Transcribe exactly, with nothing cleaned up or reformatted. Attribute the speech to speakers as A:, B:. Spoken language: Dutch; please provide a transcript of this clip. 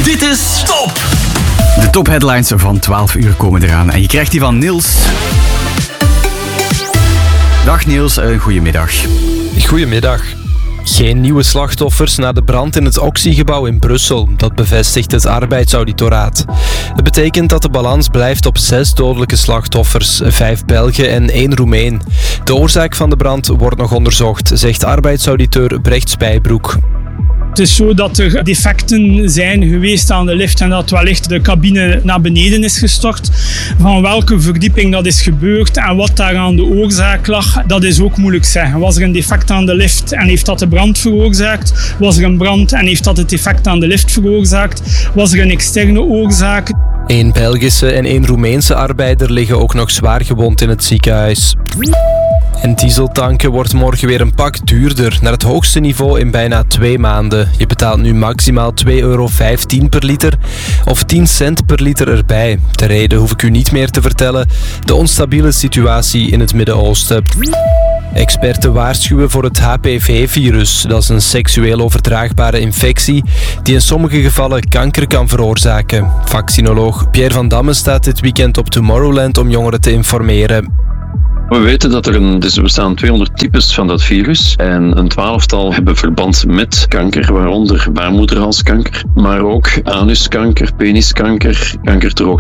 A: Dit is Top!
B: De topheadlines van twaalf uur komen eraan en je krijgt die van Niels. Dag Niels, een goedemiddag.
C: Goedemiddag. Geen nieuwe slachtoffers na de brand in het Oxy-gebouw in Brussel. Dat bevestigt het arbeidsauditoraat. Het betekent dat de balans blijft op zes dodelijke slachtoffers, vijf Belgen en één Roemeen. De oorzaak van de brand wordt nog onderzocht, zegt arbeidsauditeur Brecht Spijbroek.
D: Het is zo dat er defecten zijn geweest aan de lift en dat wellicht de cabine naar beneden is gestort. Van welke verdieping dat is gebeurd en wat daar aan de oorzaak lag, dat is ook moeilijk zeggen. Was er een defect aan de lift en heeft dat de brand veroorzaakt? Was er een brand en heeft dat het defect aan de lift veroorzaakt? Was er een externe oorzaak?
C: Eén Belgische en één Roemeense arbeider liggen ook nog zwaar gewond in het ziekenhuis. En dieseltanken wordt morgen weer een pak duurder, naar het hoogste niveau in bijna twee maanden. Je betaalt nu maximaal twee euro vijftien per liter of tien cent per liter erbij. De reden hoef ik u niet meer te vertellen, de onstabiele situatie in het Midden-Oosten. Experten waarschuwen voor het H P V-virus. Dat is een seksueel overdraagbare infectie die in sommige gevallen kanker kan veroorzaken. Vaccinoloog Pierre van Damme staat dit weekend op Tomorrowland om jongeren te informeren.
E: We weten dat er een, dus er bestaan tweehonderd types van dat virus en een twaalftal hebben verband met kanker, waaronder baarmoederhalskanker, maar ook anuskanker, peniskanker, kanker ter